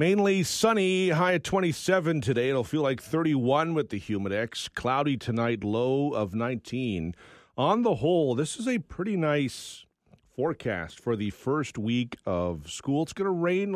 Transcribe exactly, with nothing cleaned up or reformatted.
Mainly sunny, high at twenty-seven today. It'll feel like thirty-one with the Humidex. Cloudy tonight, low of nineteen. On the whole, this is a pretty nice forecast for the first week of school. It's going to rain